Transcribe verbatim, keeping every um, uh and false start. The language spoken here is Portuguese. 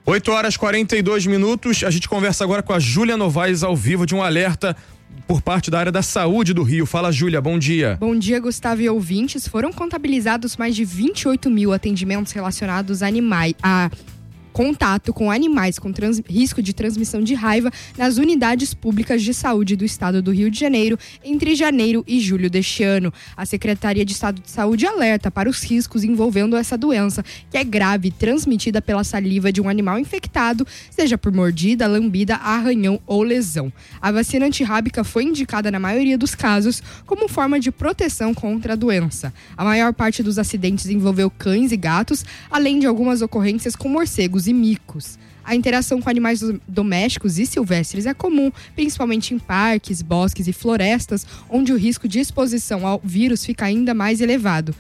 oito horas e quarenta e dois minutos, a gente conversa agora com a Júlia Novaes ao vivo de um alerta por parte da área da saúde do Rio. Fala, Júlia, bom dia. Bom dia, Gustavo e ouvintes. Foram contabilizados mais de vinte e oito mil atendimentos relacionados a animais, a contato com animais com trans, risco de transmissão de raiva nas unidades públicas de saúde do estado do Rio de Janeiro entre janeiro e julho deste ano. A Secretaria de Estado de Saúde alerta para os riscos envolvendo essa doença, que é grave, transmitida pela saliva de um animal infectado, seja por mordida, lambida, arranhão ou lesão. A vacina antirrábica foi indicada na maioria dos casos como forma de proteção contra a doença. A maior parte dos acidentes envolveu cães e gatos, além de algumas ocorrências com morcegos e micos. A interação com animais domésticos e silvestres é comum, principalmente em parques, bosques e florestas, onde o risco de exposição ao vírus fica ainda mais elevado.